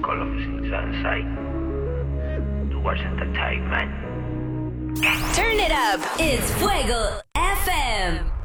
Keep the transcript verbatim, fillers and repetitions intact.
Call of Inside. Towards Entertainment. Turn it up. It's Fuego F M.